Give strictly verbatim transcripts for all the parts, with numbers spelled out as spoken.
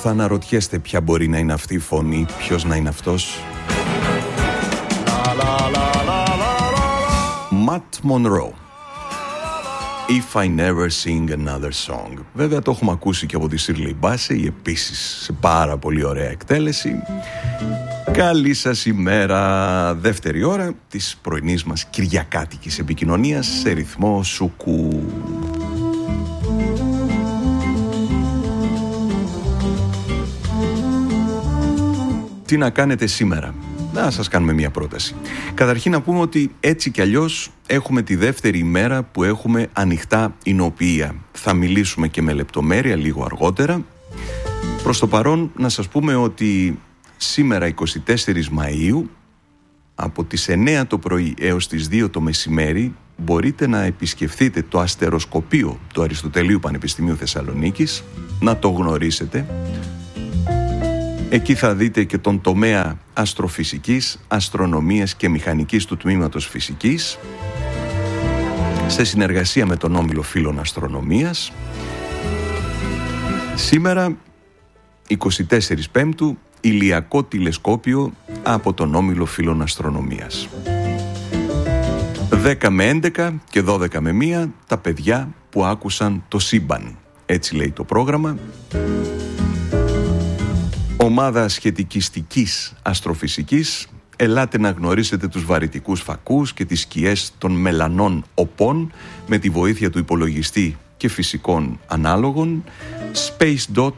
θα αναρωτιέστε ποια μπορεί να είναι αυτή η φωνή, ποιος να είναι αυτός. Matt Monro, If I Never Sing Another Song. Βέβαια το έχουμε ακούσει και από τη Shirley Bassey, επίσης σε πάρα πολύ ωραία εκτέλεση. Καλή σας ημέρα, δεύτερη ώρα της πρωινής μας κυριακάτικης επικοινωνίας σε ρυθμό σουκού. Τι να κάνετε σήμερα? Να σας κάνουμε μια πρόταση. Καταρχήν να πούμε ότι έτσι κι αλλιώς έχουμε τη δεύτερη ημέρα που έχουμε ανοιχτά εινοποιεία. Θα μιλήσουμε και με λεπτομέρεια λίγο αργότερα. Προς το παρόν να σας πούμε ότι σήμερα εικοστή τέταρτη Μαΐου από τις εννέα το πρωί έως τις δύο το μεσημέρι μπορείτε να επισκεφθείτε το αστεροσκοπείο του Αριστοτελείου Πανεπιστημίου Θεσσαλονίκης, να το γνωρίσετε. Εκεί θα δείτε και τον τομέα αστροφυσικής, αστρονομίας και μηχανικής του τμήματος φυσικής σε συνεργασία με τον Όμιλο Φίλων Αστρονομίας. Σήμερα, εικοστή τέταρτη Πέμπτου, ηλιακό τηλεσκόπιο από τον Όμιλο Φίλων Αστρονομίας. δέκα με έντεκα και δώδεκα με μία τα παιδιά που άκουσαν το σύμπαν. Έτσι λέει το πρόγραμμα. Ομάδα σχετικιστικής αστροφυσικής, ελάτε να γνωρίσετε τους βαρυτικούς φακούς και τις σκιές των μελανών οπών με τη βοήθεια του υπολογιστή και φυσικών ανάλογων. Space Dot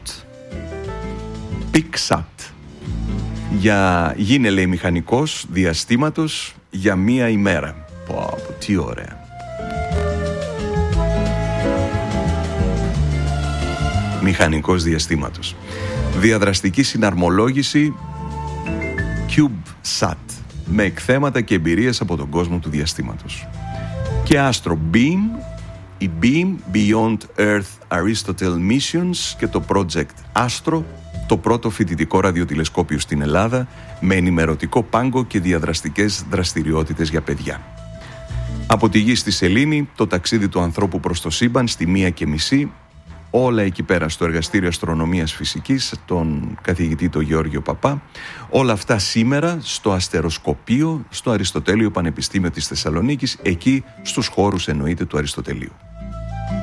PicSat. Για γίνε, λέει, μηχανικός διαστήματος για μία ημέρα. Πω, τι ωραία. Μηχανικός διαστήματος. Διαδραστική συναρμολόγηση CubeSat με εκθέματα και εμπειρίες από τον κόσμο του διαστήματος. Και Astro Beam, η Beam Beyond Earth Aristotle Missions και το Project Astro, το πρώτο φοιτητικό ραδιοτηλεσκόπιο στην Ελλάδα με ενημερωτικό πάγκο και διαδραστικές δραστηριότητες για παιδιά. Από τη γη στη σελήνη, το ταξίδι του ανθρώπου προς το σύμπαν στη μία και μισή. Όλα εκεί πέρα στο Εργαστήριο Αστρονομίας Φυσικής, τον καθηγητή τον Γεώργιο Παπά. Όλα αυτά σήμερα στο αστεροσκοπείο, στο Αριστοτέλειο Πανεπιστήμιο της Θεσσαλονίκης, εκεί στους χώρους εννοείται του Αριστοτελείου.